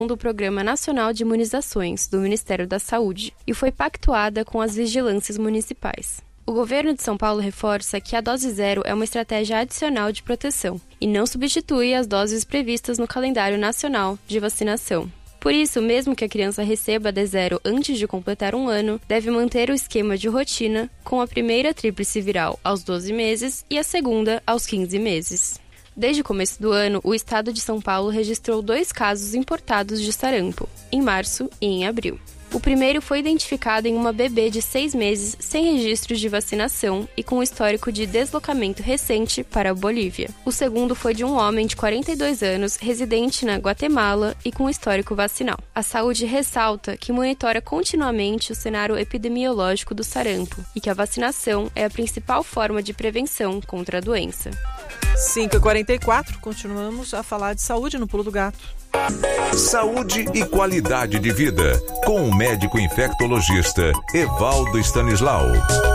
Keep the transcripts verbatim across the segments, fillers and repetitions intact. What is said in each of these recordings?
do Programa Nacional de Imunizações do Ministério da Saúde e foi pactuada com as vigilâncias municipais. O governo de São Paulo reforça que a dose zero é uma estratégia adicional de proteção e não substitui as doses previstas no calendário nacional de vacinação. Por isso, mesmo que a criança receba a D zero antes de completar um ano, deve manter o esquema de rotina com a primeira tríplice viral aos doze meses e a segunda aos quinze meses. Desde o começo do ano, o estado de São Paulo registrou dois casos importados de sarampo, em março e em abril. O primeiro foi identificado em uma bebê de seis meses sem registros de vacinação e com histórico de deslocamento recente para a Bolívia. O segundo foi de um homem de quarenta e dois anos, residente na Guatemala e com histórico vacinal. A saúde ressalta que monitora continuamente o cenário epidemiológico do sarampo e que a vacinação é a principal forma de prevenção contra a doença. cinco e quarenta e quatro, continuamos a falar de saúde no Pulo do Gato. Saúde e qualidade de vida, com o médico infectologista Evaldo Stanislau.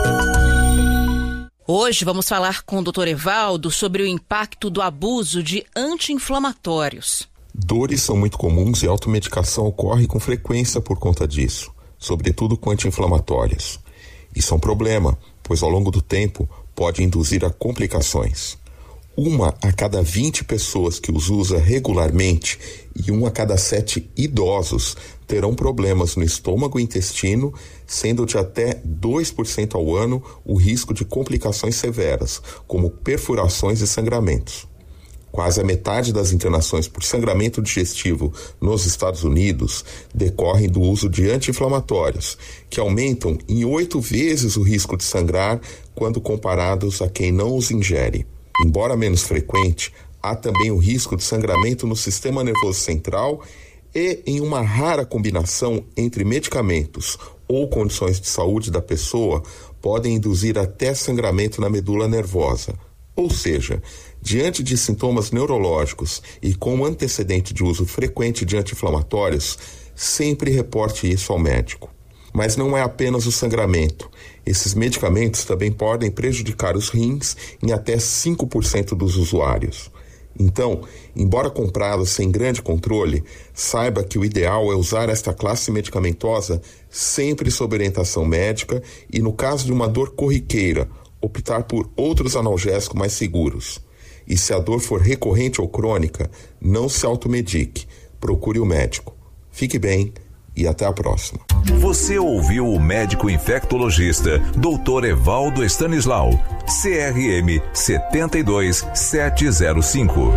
Hoje vamos falar com o doutor Evaldo sobre o impacto do abuso de anti-inflamatórios. Dores são muito comuns e a automedicação ocorre com frequência por conta disso, sobretudo com anti-inflamatórios. Isso é um problema, pois ao longo do tempo pode induzir a complicações. Uma a cada vinte pessoas que os usa regularmente e um a cada sete idosos terão problemas no estômago e intestino, sendo de até dois por cento ao ano o risco de complicações severas, como perfurações e sangramentos. Quase a metade das internações por sangramento digestivo nos Estados Unidos decorrem do uso de anti-inflamatórios, que aumentam em oito vezes o risco de sangrar quando comparados a quem não os ingere. Embora menos frequente, há também o risco de sangramento no sistema nervoso central e em uma rara combinação entre medicamentos ou condições de saúde da pessoa podem induzir até sangramento na medula nervosa. Ou seja, diante de sintomas neurológicos e com antecedente de uso frequente de anti-inflamatórios, sempre reporte isso ao médico. Mas não é apenas o sangramento. Esses medicamentos também podem prejudicar os rins em até cinco por cento dos usuários. Então, embora comprá-los sem grande controle, saiba que o ideal é usar esta classe medicamentosa sempre sob orientação médica e, no caso de uma dor corriqueira, optar por outros analgésicos mais seguros. E se a dor for recorrente ou crônica, não se automedique. Procure o médico. Fique bem e até a próxima. Você ouviu o médico infectologista doutor Evaldo Stanislau, C R M sete dois sete zero cinco.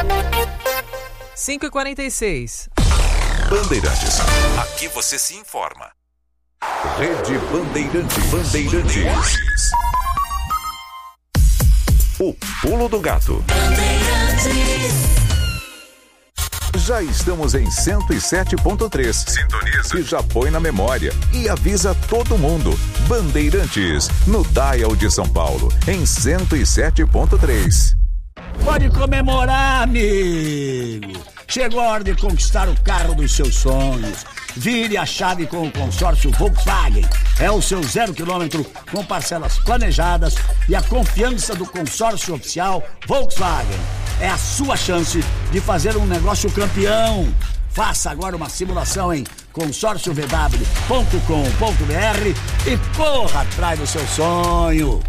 cinco e quarenta e seis. Bandeirantes. Aqui você se informa. Rede Bandeirantes. Bandeirantes. O Pulo do Gato. Já estamos em cento e sete ponto três. Sintoniza. E já põe na memória. E avisa todo mundo. Bandeirantes, no Dial de São Paulo, em cento e sete ponto três. Pode comemorar, amigo. Chegou a hora de conquistar o carro dos seus sonhos. Vire a chave com o consórcio Volkswagen. É o seu zero quilômetro com parcelas planejadas e a confiança do consórcio oficial Volkswagen. É a sua chance de fazer um negócio campeão. Faça agora uma simulação em consórcio v w ponto com ponto b r e corra atrás do seu sonho.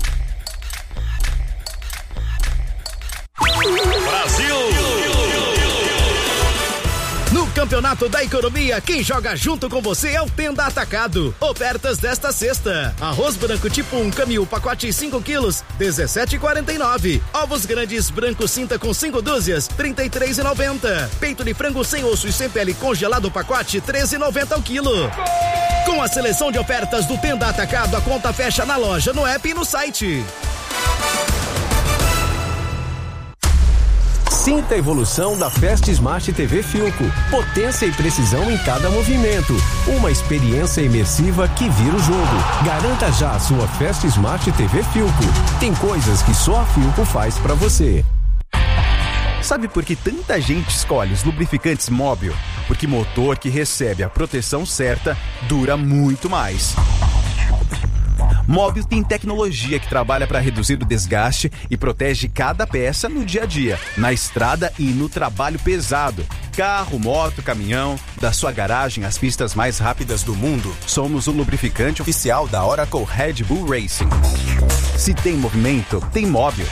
Brasil! No Campeonato da Economia, quem joga junto com você é o Tenda Atacado. Ofertas desta sexta: arroz branco tipo um Camil, pacote cinco quilos, dezessete reais e quarenta e nove centavos. Ovos grandes branco cinta com cinco dúzias, trinta e três reais e noventa centavos. Peito de frango sem osso e sem pele congelado, pacote treze reais e noventa centavos ao quilo. Com a seleção de ofertas do Tenda Atacado, a conta fecha na loja, no app e no site. Sinta a evolução da Fast Smart T V Philco. Potência e precisão em cada movimento. Uma experiência imersiva que vira o jogo. Garanta já a sua Fast Smart T V Philco. Tem coisas que só a Philco faz pra você. Sabe por que tanta gente escolhe os lubrificantes Móbil? Porque motor que recebe a proteção certa dura muito mais. Móbil tem tecnologia que trabalha para reduzir o desgaste e protege cada peça no dia a dia, na estrada e no trabalho pesado. Carro, moto, caminhão, da sua garagem às pistas mais rápidas do mundo, somos o lubrificante oficial da Oracle Red Bull Racing. Se tem movimento, tem móvel.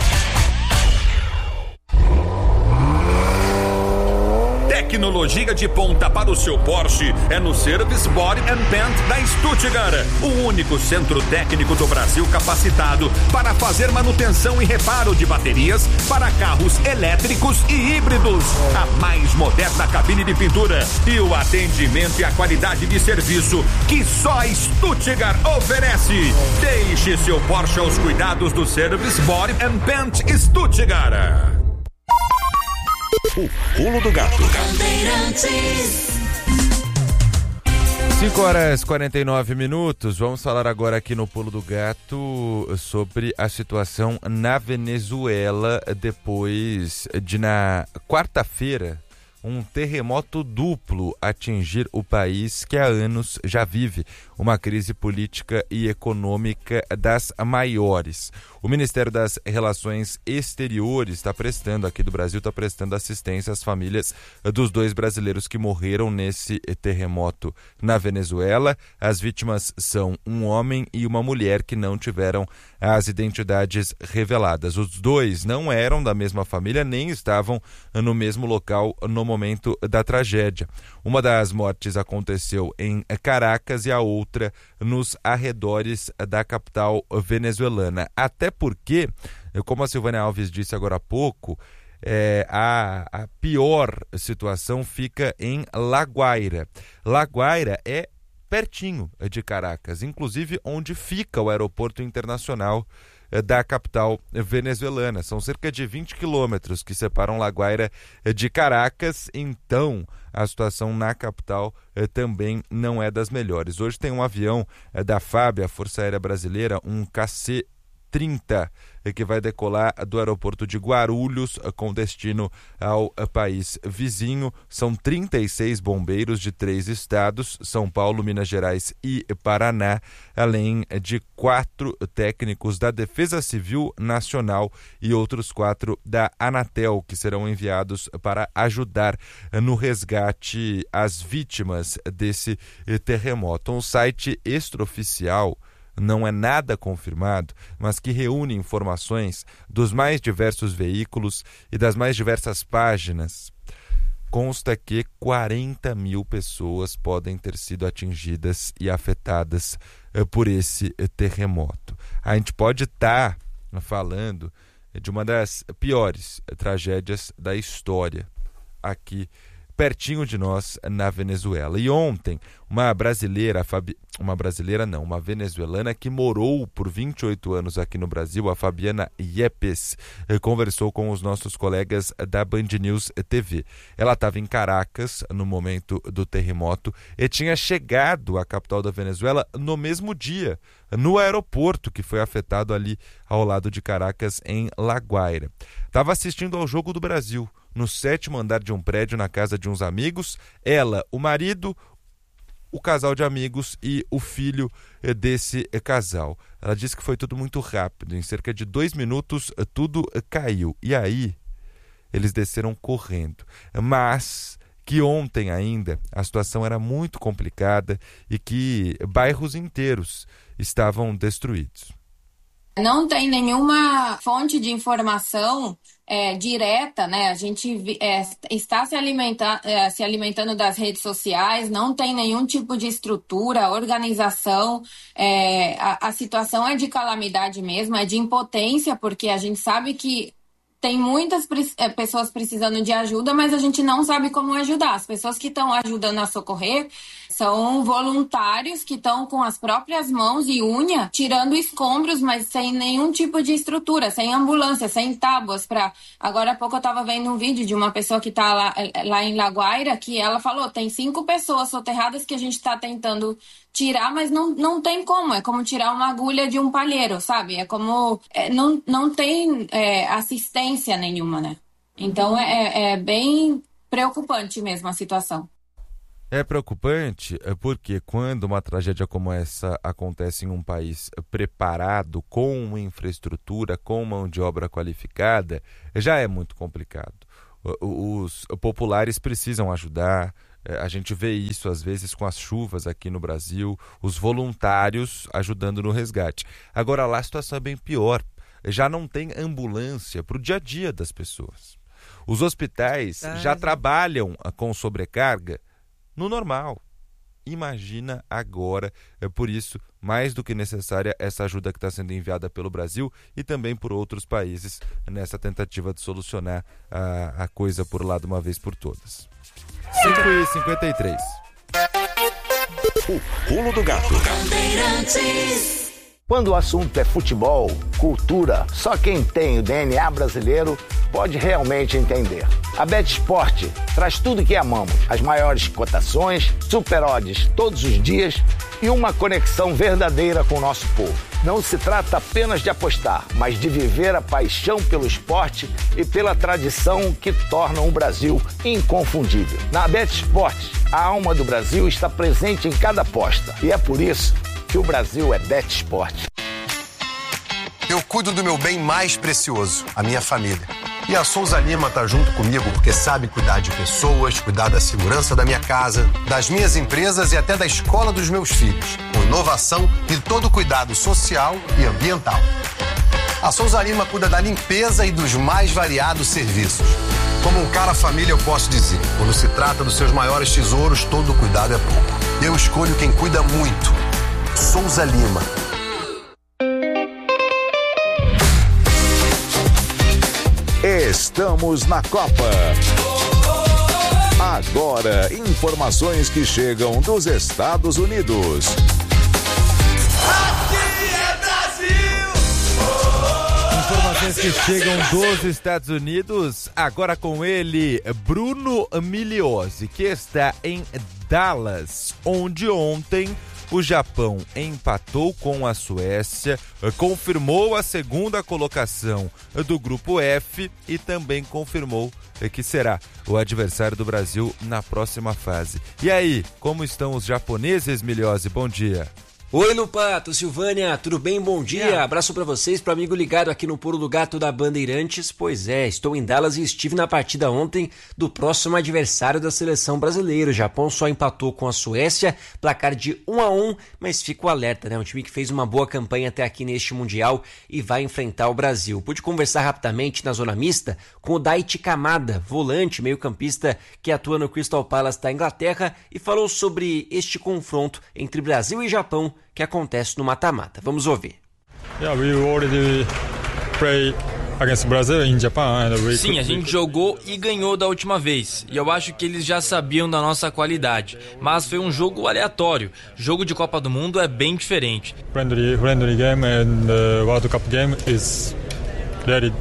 Tecnologia de ponta para o seu Porsche é no Service Body and Paint da Stuttgart, o único centro técnico do Brasil capacitado para fazer manutenção e reparo de baterias para carros elétricos e híbridos. A mais moderna cabine de pintura e o atendimento e a qualidade de serviço que só a Stuttgart oferece. Deixe seu Porsche aos cuidados do Service Body and Paint Stuttgart. O Pulo do Gato. cinco horas e quarenta e nove minutos. Vamos falar agora aqui no Pulo do Gato sobre a situação na Venezuela depois de, na quarta-feira, um terremoto duplo atingir o país que há anos já vive uma crise política e econômica das maiores. O Ministério das Relações Exteriores está prestando, aqui do Brasil, está prestando assistência às famílias dos dois brasileiros que morreram nesse terremoto na Venezuela. As vítimas são um homem e uma mulher que não tiveram as identidades reveladas. Os dois não eram da mesma família, nem estavam no mesmo local no momento da tragédia. Uma das mortes aconteceu em Caracas e a outra nos arredores da capital venezuelana. Até porque, como a Silvânia Alves disse agora há pouco, é, a, a pior situação fica em La Guaira. La Guaira é pertinho de Caracas, inclusive onde fica o aeroporto internacional da capital venezuelana. São cerca de vinte quilômetros que separam La Guaira de Caracas, então a situação na capital eh, também não é das melhores. Hoje tem um avião eh, da F A B, a Força Aérea Brasileira, um K C trinta, que vai decolar do aeroporto de Guarulhos com destino ao país vizinho. São trinta e seis bombeiros de três estados, São Paulo, Minas Gerais e Paraná, além de quatro técnicos da Defesa Civil Nacional e outros quatro da Anatel, que serão enviados para ajudar no resgate às vítimas desse terremoto. Um site extraoficial, não é nada confirmado, mas que reúne informações dos mais diversos veículos e das mais diversas páginas, consta que quarenta mil pessoas podem ter sido atingidas e afetadas eh, por esse eh, terremoto. A gente pode estar tá falando de uma das piores eh, tragédias da história aqui pertinho de nós, na Venezuela. E ontem, uma brasileira, Fabi... uma brasileira não, uma venezuelana que morou por vinte e oito anos aqui no Brasil, a Fabiana Yepes, conversou com os nossos colegas da Band News T V. Ela estava em Caracas no momento do terremoto e tinha chegado à capital da Venezuela no mesmo dia, no aeroporto que foi afetado ali ao lado de Caracas, em La Guaira. Estava assistindo ao Jogo do Brasil, no sétimo andar de um prédio na casa de uns amigos. Ela, o marido, o casal de amigos e o filho desse casal. Ela disse que foi tudo muito rápido. Em cerca de dois minutos, tudo caiu. E aí, eles desceram correndo. Mas que ontem ainda a situação era muito complicada e que bairros inteiros estavam destruídos. Não tem nenhuma fonte de informação é, direta, né? A gente é, está se, alimenta, é, se alimentando das redes sociais, não tem nenhum tipo de estrutura, organização. É, a, a situação é de calamidade mesmo, é de impotência, porque a gente sabe que tem muitas é, pessoas precisando de ajuda, mas a gente não sabe como ajudar. As pessoas que estão ajudando a socorrer são voluntários que estão com as próprias mãos e unha tirando escombros, mas sem nenhum tipo de estrutura, sem ambulância, sem tábuas. Pra... Agora há pouco eu estava vendo um vídeo de uma pessoa que está lá, lá em La Guaira, que ela falou, tem cinco pessoas soterradas que a gente está tentando tirar, mas não, não tem como. É como tirar uma agulha de um palheiro, sabe? É como... É, não, não tem é, assistência nenhuma, né? Então é, é bem preocupante mesmo a situação. É preocupante porque quando uma tragédia como essa acontece em um país preparado, com uma infraestrutura, com mão de obra qualificada, já é muito complicado. Os populares precisam ajudar, a gente vê isso às vezes com as chuvas aqui no Brasil, os voluntários ajudando no resgate. Agora lá a situação é bem pior, já não tem ambulância para o dia a dia das pessoas. Os hospitais ah, já é. trabalham com sobrecarga no normal. Imagina agora, é por isso, mais do que necessária essa ajuda que está sendo enviada pelo Brasil e também por outros países nessa tentativa de solucionar a, a coisa por lá de uma vez por todas. cinco e cinquenta e três. O pulo do gato. Quando o assunto é futebol, cultura, só quem tem o D N A brasileiro pode realmente entender. A BetSport traz tudo que amamos, as maiores cotações, super odds todos os dias e uma conexão verdadeira com o nosso povo. Não se trata apenas de apostar, mas de viver a paixão pelo esporte e pela tradição que tornam o Brasil inconfundível. Na BetSport, a alma do Brasil está presente em cada aposta e é por isso que o Brasil é BetSport. Eu cuido do meu bem mais precioso, a minha família. E a Souza Lima está junto comigo porque sabe cuidar de pessoas, cuidar da segurança da minha casa, das minhas empresas e até da escola dos meus filhos, com inovação e todo cuidado social e ambiental. A Souza Lima cuida da limpeza e dos mais variados serviços. Como um cara família, eu posso dizer, quando se trata dos seus maiores tesouros, todo cuidado é pouco. Eu escolho quem cuida muito. Souza Lima. Estamos na Copa. Agora, informações que chegam dos Estados Unidos. Aqui é Brasil! Informações que chegam dos Estados Unidos. Agora com ele, Bruno Migliosi, que está em Dallas, onde ontem o Japão empatou com a Suécia, confirmou a segunda colocação do Grupo F e também confirmou que será o adversário do Brasil na próxima fase. E aí, como estão os japoneses, Migliosi? Bom dia. Oi, Lupato, Silvânia, tudo bem? Bom dia. Yeah. Abraço pra vocês, pro amigo ligado aqui no Pulo do Gato da Bandeirantes. Pois é, estou em Dallas e estive na partida ontem do próximo adversário da seleção brasileira. O Japão só empatou com a Suécia, placar de um a um, mas fica o alerta, né? Um time que fez uma boa campanha até aqui neste Mundial e vai enfrentar o Brasil. Pude conversar rapidamente na zona mista com o Daichi Kamada, volante, meio-campista que atua no Crystal Palace da Inglaterra, e falou sobre este confronto entre Brasil e Japão que acontece no mata-mata. Vamos ouvir. Yeah, we already play against Brazil in Japan and we Sim, a gente jogou e ganhou da última vez. E eu acho que eles já sabiam da nossa qualidade. Mas foi um jogo aleatório. Jogo de Copa do Mundo é bem diferente. Friendly, friendly game and the World Cup game is very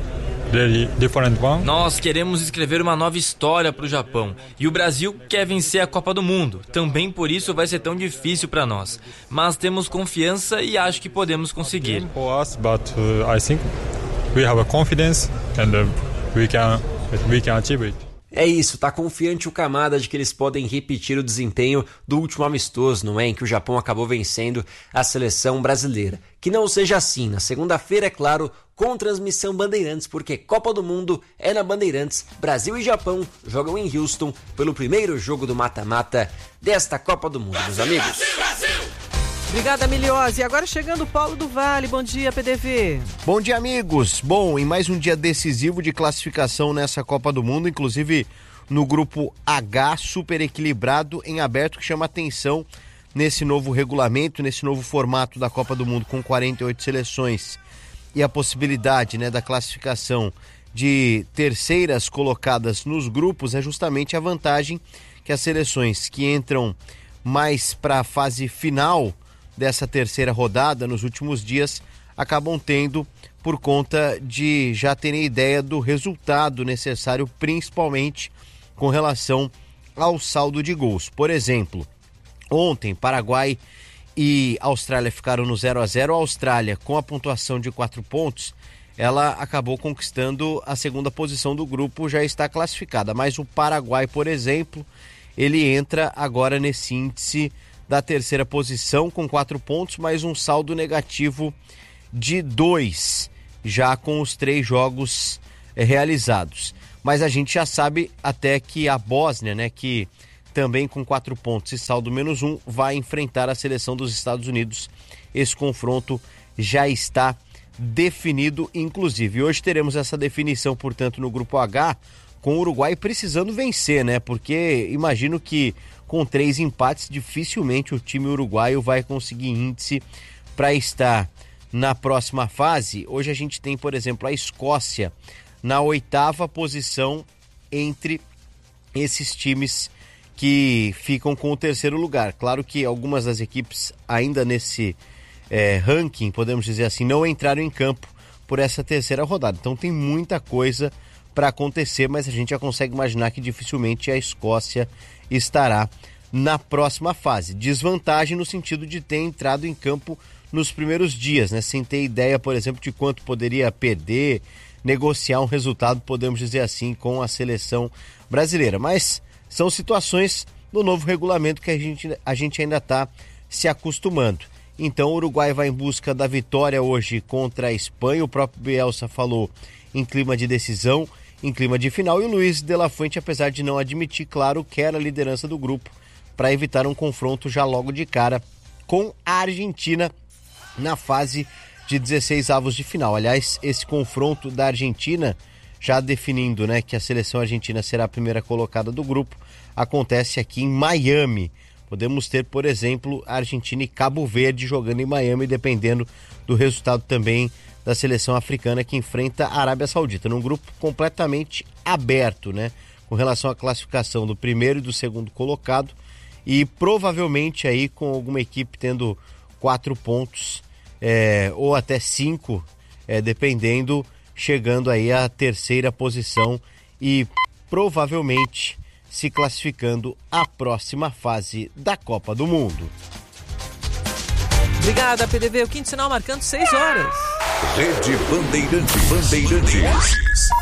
Nós queremos escrever uma nova história para o Japão e o Brasil quer vencer a Copa do Mundo. Também por isso vai ser tão difícil para nós. Mas temos confiança e acho que podemos conseguir. For us, but uh, I think we have a confidence and uh, we can we can achieve it. É isso, tá confiante o Kamada de que eles podem repetir o desempenho do último amistoso, não é? Em que o Japão acabou vencendo a seleção brasileira. Que não seja assim, na segunda-feira, é claro, com transmissão Bandeirantes, porque Copa do Mundo é na Bandeirantes. Brasil e Japão jogam em Houston pelo primeiro jogo do mata-mata desta Copa do Mundo, meus amigos. Brasil, Brasil! Obrigada, Migliosi. Agora chegando o Paulo do Vale. Bom dia, P D V. Bom dia, amigos. Bom, em mais um dia decisivo de classificação nessa Copa do Mundo, inclusive no grupo H, super equilibrado, em aberto, que chama atenção nesse novo regulamento, nesse novo formato da Copa do Mundo com quarenta e oito seleções e a possibilidade, né, da classificação de terceiras colocadas nos grupos é justamente a vantagem que as seleções que entram mais para a fase final dessa terceira rodada nos últimos dias acabam tendo por conta de já terem ideia do resultado necessário, principalmente com relação ao saldo de gols. Por exemplo, ontem Paraguai e Austrália ficaram no zero a zero. A Austrália, com a pontuação de quatro pontos, ela acabou conquistando a segunda posição do grupo, já está classificada, mas o Paraguai, por exemplo, ele entra agora nesse índice da terceira posição com quatro pontos, mais um saldo negativo de dois, já com os três jogos é, realizados. Mas a gente já sabe até que a Bósnia, né, que também com quatro pontos e saldo menos um, vai enfrentar a seleção dos Estados Unidos. Esse confronto já está definido, inclusive. Hoje teremos essa definição, portanto, no grupo H, com o Uruguai precisando vencer, né? Porque imagino que com três empates, dificilmente o time uruguaio vai conseguir índice para estar na próxima fase. Hoje a gente tem, por exemplo, a Escócia na oitava posição entre esses times que ficam com o terceiro lugar. Claro que algumas das equipes ainda nesse é, ranking, podemos dizer assim, não entraram em campo por essa terceira rodada. Então tem muita coisa para acontecer, mas a gente já consegue imaginar que dificilmente a Escócia estará na próxima fase. Desvantagem no sentido de ter entrado em campo nos primeiros dias, né? Sem ter ideia, por exemplo, de quanto poderia perder, negociar um resultado, podemos dizer assim, com a seleção brasileira. Mas são situações do novo regulamento que a gente, a gente ainda está se acostumando. Então o Uruguai vai em busca da vitória hoje contra a Espanha. O próprio Bielsa falou em clima de decisão, em clima de final, e o Luiz de la Fuente, apesar de não admitir, claro, quer a liderança do grupo para evitar um confronto já logo de cara com a Argentina na fase de dezesseis avos de final. Aliás, esse confronto da Argentina, já definindo, né, que a seleção argentina será a primeira colocada do grupo, acontece aqui em Miami. Podemos ter, por exemplo, a Argentina e Cabo Verde jogando em Miami, dependendo do resultado também da seleção africana que enfrenta a Arábia Saudita, num grupo completamente aberto, né, com relação à classificação do primeiro e do segundo colocado, e provavelmente aí com alguma equipe tendo quatro pontos é, ou até cinco, é, dependendo, chegando aí à terceira posição e provavelmente se classificando à próxima fase da Copa do Mundo. Obrigada, P D V. O quinto sinal marcando seis horas. Rede Bandeirantes. Bandeirantes.